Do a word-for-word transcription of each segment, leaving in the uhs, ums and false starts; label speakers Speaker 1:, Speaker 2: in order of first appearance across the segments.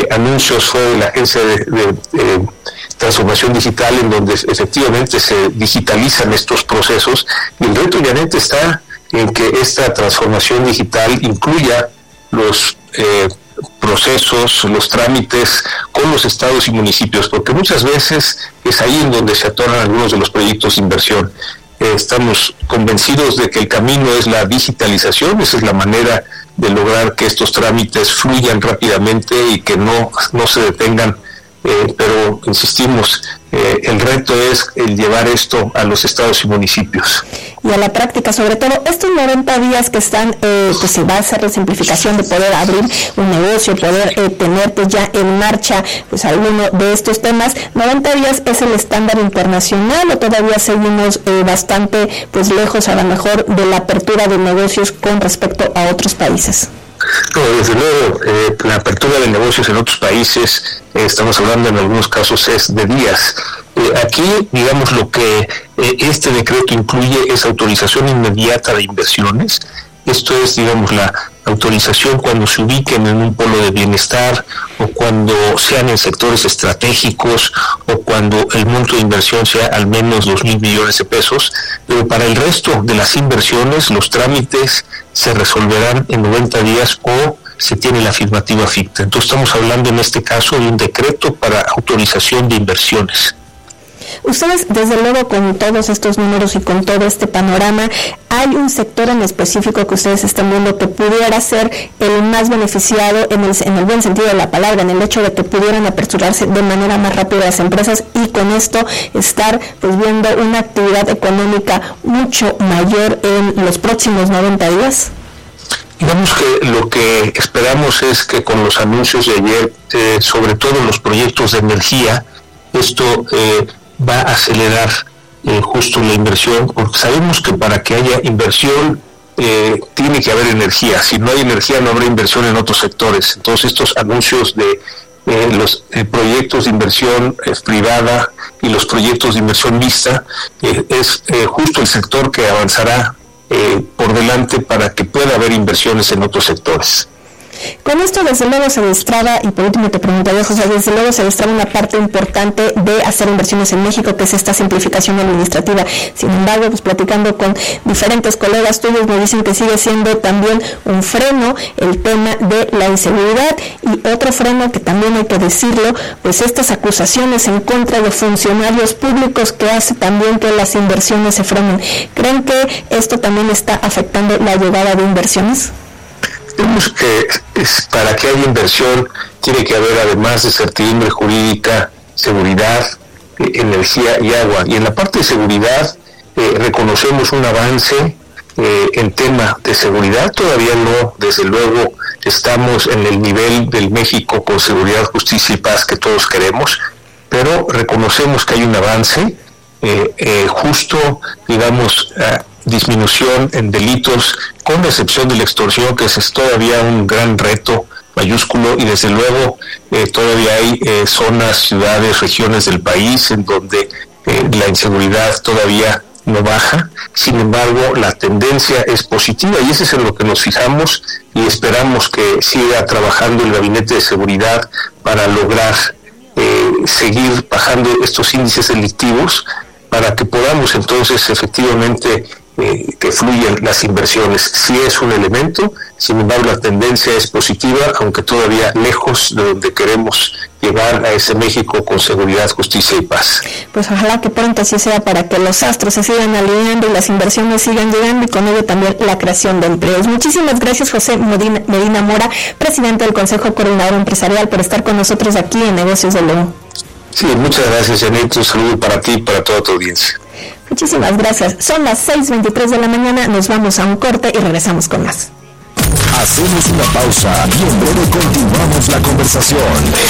Speaker 1: anuncios fue la agencia de, de, de transformación digital, en donde efectivamente se digitalizan estos procesos, y el reto obviamente está en que esta transformación digital incluya los eh, procesos, los trámites con los estados y municipios, porque muchas veces es ahí en donde se atoran algunos de los proyectos de inversión. Eh, estamos convencidos de que el camino es la digitalización, esa es la manera de lograr que estos trámites fluyan rápidamente y que no, no se detengan, eh, pero insistimos, eh, el reto es el llevar esto a los estados y municipios.
Speaker 2: Y a la práctica, sobre todo, estos noventa días que están, eh, pues se va a hacer la simplificación de poder abrir un negocio, poder eh, tener pues ya en marcha pues alguno de estos temas. ¿noventa días es el estándar internacional o todavía seguimos eh, bastante pues lejos a lo mejor de la apertura de negocios con respecto a otros países?
Speaker 1: No, desde luego, eh, la apertura de negocios en otros países, eh, estamos hablando en algunos casos es de días. Eh, aquí, digamos, lo que eh, este decreto incluye es autorización inmediata de inversiones. Esto es, digamos, la autorización cuando se ubiquen en un polo de bienestar o cuando sean en sectores estratégicos o cuando el monto de inversión sea al menos dos mil millones de pesos. Pero para el resto de las inversiones, los trámites se resolverán en noventa días o se tiene la afirmativa ficta. Entonces estamos hablando en este caso de un decreto para autorización de inversiones.
Speaker 2: Ustedes, desde luego, con todos estos números y con todo este panorama, ¿hay un sector en específico que ustedes están viendo que pudiera ser el más beneficiado en el, en el buen sentido de la palabra, en el hecho de que pudieran aperturarse de manera más rápida las empresas y con esto estar pues viendo una actividad económica mucho mayor en los próximos noventa días?
Speaker 1: Digamos que lo que esperamos es que con los anuncios de ayer, eh, sobre todo los proyectos de energía, esto eh, va a acelerar eh, justo la inversión, porque sabemos que para que haya inversión eh, tiene que haber energía. Si no hay energía no habrá inversión en otros sectores. Entonces estos anuncios de eh, los eh, proyectos de inversión eh, privada y los proyectos de inversión mixta eh, es eh, justo el sector que avanzará eh, por delante para que pueda haber inversiones en otros sectores.
Speaker 2: Con esto, desde luego, se destraba, y por último te preguntaría, José, desde luego se destraba una parte importante de hacer inversiones en México, que es esta simplificación administrativa. Sin embargo, pues platicando con diferentes colegas tuyos, me dicen que sigue siendo también un freno el tema de la inseguridad, y otro freno que también hay que decirlo, pues estas acusaciones en contra de funcionarios públicos que hace también que las inversiones se frenen. ¿Creen que esto también está afectando la llegada de inversiones?
Speaker 1: Vemos que es, para que haya inversión tiene que haber, además de certidumbre jurídica, seguridad, eh, energía y agua. Y en la parte de seguridad eh, reconocemos un avance eh, en tema de seguridad. Todavía no, desde luego, estamos en el nivel del México con seguridad, justicia y paz que todos queremos, pero reconocemos que hay un avance eh, eh, justo, digamos, eh, disminución en delitos, con excepción de la extorsión, que es todavía un gran reto mayúsculo, y desde luego eh, todavía hay eh, zonas, ciudades, regiones del país en donde eh, la inseguridad todavía no baja. Sin embargo, la tendencia es positiva y ese es en lo que nos fijamos y esperamos que siga trabajando el Gabinete de Seguridad para lograr eh, seguir bajando estos índices delictivos, para que podamos entonces efectivamente eh, que fluyan las inversiones. Sí es un elemento, sin embargo la tendencia es positiva, aunque todavía lejos de donde queremos llegar a ese México con seguridad, justicia y paz.
Speaker 2: Pues ojalá que pronto así sea, para que los astros se sigan alineando y las inversiones sigan llegando, y con ello también la creación de empleos. Muchísimas gracias, José Medina, Medina Mora, presidente del Consejo Coordinador Empresarial, por estar con nosotros aquí en Negocios de León.
Speaker 1: Sí, muchas gracias, Janet. Un saludo para ti y para toda tu audiencia.
Speaker 2: Muchísimas gracias. Son las seis veintitrés de la mañana, nos vamos a un corte y regresamos con más.
Speaker 3: Hacemos una pausa y en breve continuamos la conversación.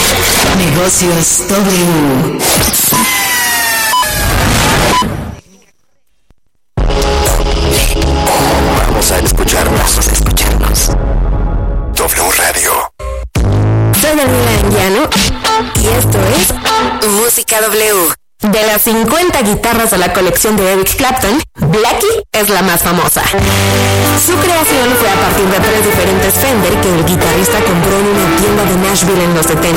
Speaker 4: Negocios W.
Speaker 3: Vamos a escucharnos. Vamos a escucharnos. W Radio.
Speaker 4: Soy Daniela Anguiano y esto es Música W. De las cincuenta guitarras de la colección de Eric Clapton, Blackie es la más famosa. Su creación fue a partir de tres diferentes Fender que el guitarrista compró en una tienda de Nashville en los setenta.